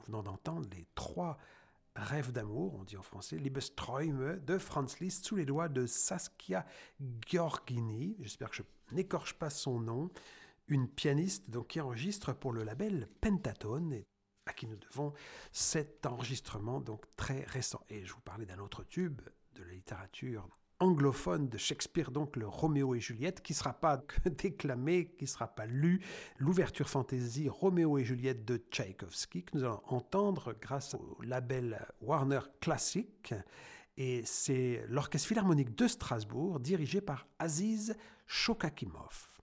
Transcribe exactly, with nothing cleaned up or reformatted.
venons d'entendre les trois rêves d'amour, on dit en français, Liebesträume de Franz Liszt, sous les doigts de Saskia Georgini, j'espère que je n'écorche pas son nom, une pianiste donc, qui enregistre pour le label Pentatone, et à qui nous devons cet enregistrement donc très récent. Et je vous parlais d'un autre tube de la littérature anglophone de Shakespeare, donc le Roméo et Juliette, qui ne sera pas déclamé, qui ne sera pas lu, l'ouverture fantasy Roméo et Juliette de Tchaïkovski, que nous allons entendre grâce au label Warner Classic. Et c'est l'Orchestre Philharmonique de Strasbourg, dirigé par Aziz Shokakimov.